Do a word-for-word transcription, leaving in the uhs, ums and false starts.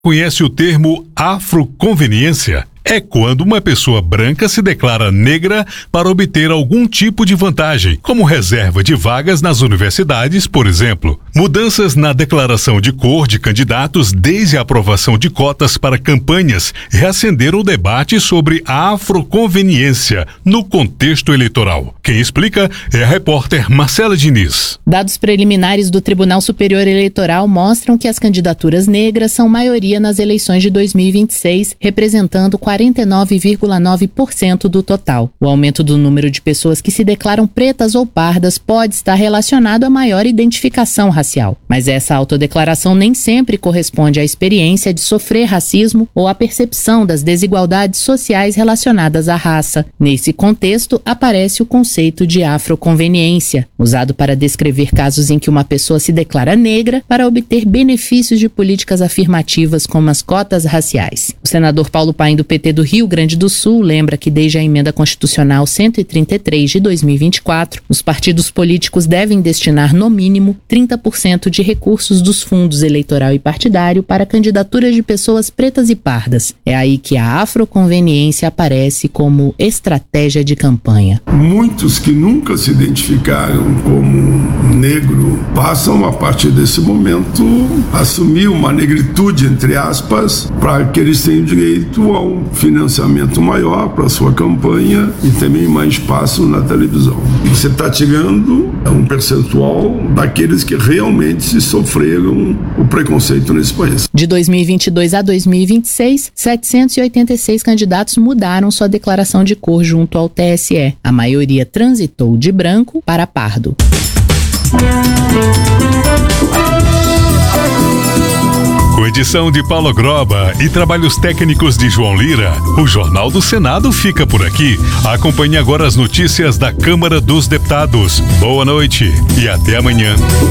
Conhece o termo afroconveniência? É quando uma pessoa branca se declara negra para obter algum tipo de vantagem, como reserva de vagas nas universidades, por exemplo. Mudanças na declaração de cor de candidatos desde a aprovação de cotas para campanhas reacenderam o debate sobre a afroconveniência no contexto eleitoral. Quem explica é a repórter Marcela Diniz. Dados preliminares do Tribunal Superior Eleitoral mostram que as candidaturas negras são maioria nas eleições de dois mil e vinte e seis, representando quarenta e nove vírgula nove por cento do total. O aumento do número de pessoas que se declaram pretas ou pardas pode estar relacionado a maior identificação racial. Mas essa autodeclaração nem sempre corresponde à experiência de sofrer racismo ou à percepção das desigualdades sociais relacionadas à raça. Nesse contexto, aparece o conceito de afroconveniência, usado para descrever casos em que uma pessoa se declara negra para obter benefícios de políticas afirmativas como as cotas raciais. O senador Paulo Paim, do P T do Rio Grande do Sul, lembra que desde a Emenda Constitucional cento e trinta e três de dois mil e vinte e quatro, os partidos políticos devem destinar no mínimo trinta por cento de recursos dos fundos eleitoral e partidário para candidaturas de pessoas pretas e pardas. É aí que a afroconveniência aparece como estratégia de campanha. Muitos que nunca se identificaram como negro passam, a partir desse momento, a assumir uma negritude, entre aspas, para que eles tenham direito a um financiamento maior para a sua campanha e também mais espaço na televisão. Você está tirando um percentual daqueles que realmente sofreram o preconceito nesse país. De dois mil e vinte e dois a dois mil e vinte e seis, setecentos e oitenta e seis candidatos mudaram sua declaração de cor junto ao T S E. A maioria transitou de branco para pardo. Com edição de Paulo Groba e trabalhos técnicos de João Lira, o Jornal do Senado fica por aqui. Acompanhe agora as notícias da Câmara dos Deputados. Boa noite e até amanhã.